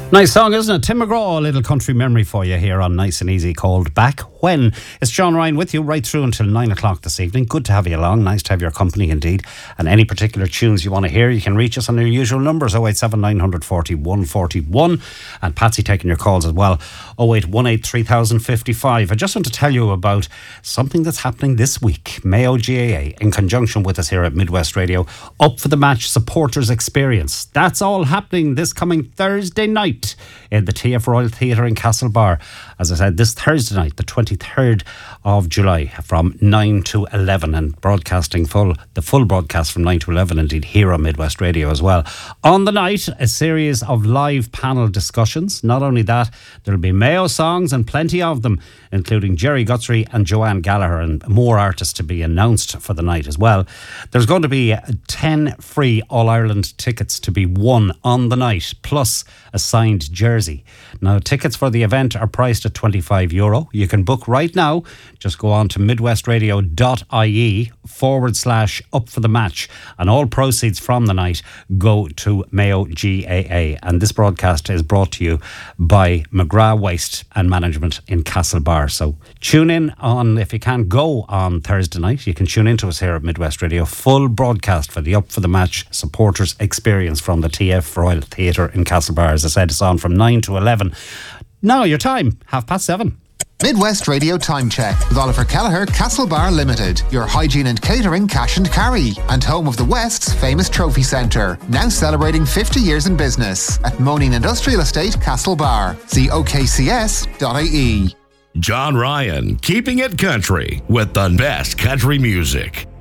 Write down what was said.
Nice song, isn't it? Tim McGraw, a little country memory for you here on Nice and Easy, called Back When. It's John Ryan with you right through until 9 o'clock this evening. Good to have you along. Nice to have your company indeed. And any particular tunes you want to hear, you can reach us on our usual numbers, 087 940 141. And Patsy taking your calls as well, 0818 3055. I just want to tell you about something that's happening this week. Mayo GAA, in conjunction with us here at Midwest Radio, Up for the Match Supporters Experience. That's all happening this coming Thursday night in the TF Royal Theatre in Castlebar. As I said, this Thursday night, the 23rd of July, from 9 to 11, and broadcasting the full broadcast from 9 to 11, indeed, here on Midwest Radio as well. On the night, a series of live panel discussions. Not only that, there'll be Mayo songs, and plenty of them, including Jerry Guthrie and Joanne Gallagher, and more artists to be announced for the night as well. There's going to be 10 free All-Ireland tickets to be won on the night, plus a signed jersey. Now, tickets for the event are priced at €25. You can book right now. Just go on to midwestradio.ie/up for the match, and all proceeds from the night go to Mayo GAA. And this broadcast is brought to you by McGrath Waste and Management in Castlebar. So tune in on, if you can't go on Thursday night, you can tune into us here at Midwest Radio. Full broadcast for the Up for the Match supporters experience from the TF Royal Theatre in Castlebar. As I said, it's on from 9 to 11. Now your time, 7:30. Midwest Radio Time Check with Oliver Kelleher, Castlebar Limited, your hygiene and catering cash and carry, and home of the West's famous trophy centre, now celebrating 50 years in business at Moaning Industrial Estate, Castlebar. See okcs.ie. John Ryan, keeping it country with the best country music.